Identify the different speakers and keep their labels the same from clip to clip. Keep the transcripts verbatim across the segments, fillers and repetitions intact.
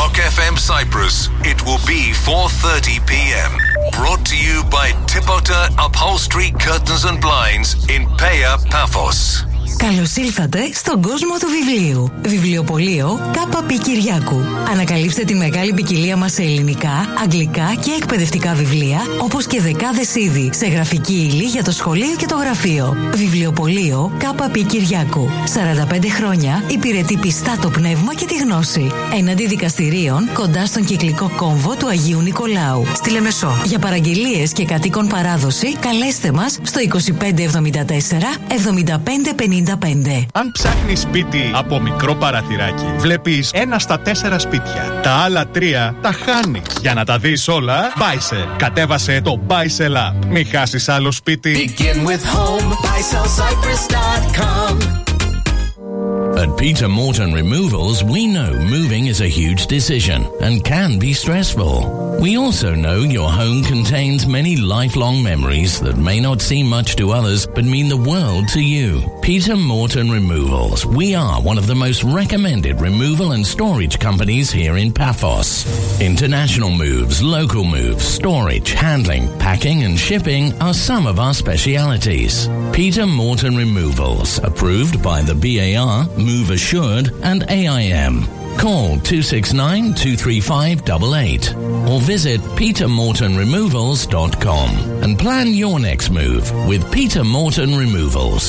Speaker 1: Rock εφ εμ Cyprus, it will be four thirty p.m. Brought to you by Tipota Upholstery Curtains and Blinds in Pea Paphos.
Speaker 2: Καλώς ήλθατε στον κόσμο του βιβλίου. Βιβλιοπωλείο ΚΑΠ Κυριάκου. Ανακαλύψτε τη μεγάλη ποικιλία μας σε ελληνικά, αγγλικά και εκπαιδευτικά βιβλία, όπως και δεκάδες είδη σε γραφική ύλη για το σχολείο και το γραφείο. Βιβλιοπωλείο ΚΑΠ Κυριάκου. σαράντα πέντε χρόνια υπηρετεί πιστά το πνεύμα και τη γνώση. Έναντι δικαστηρίων κοντά στον κυκλικό κόμβο του Αγίου Νικολάου, στη Λεμεσό. Για παραγγελίες και κατοίκον παράδοση, καλέστε μας στο είκοσι πέντε εβδομήντα τέσσερα εβδομήντα πέντε πενήντα πέντε.
Speaker 3: Αν ψάχνεις σπίτι από μικρό παραθυράκι, βλέπεις ένα στα τέσσερα σπίτια. Τα άλλα τρία τα χάνεις. Για να τα δεις όλα, Buysell. Κατέβασε το Buysell app. Μην χάσεις άλλο σπίτι.
Speaker 4: Begin with home, buy sell cyprus dot com.
Speaker 5: At Peter Morton Removals, we know moving is a huge decision and can be stressful. We also know your home contains many lifelong memories that may not seem much to others but mean the world to you. Peter Morton Removals. We are one of the most recommended removal and storage companies here in Paphos. International moves, local moves, storage, handling, packing and shipping are some of our specialities. Peter Morton Removals, approved by the B A R, Move Assured and A I M. Call two six nine, two three five eight eight or visit peter morton removals dot com and plan your next move with Peter Morton Removals.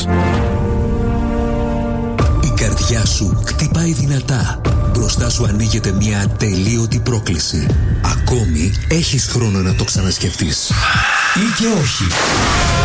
Speaker 6: Η καρδιά σου χτυπάει δυνατά. Μπροστά σου ανοίγεται μια ατελείωτη πρόκληση. Ακόμη έχεις χρόνο να το ξανασκεφτείς. Ή και όχι.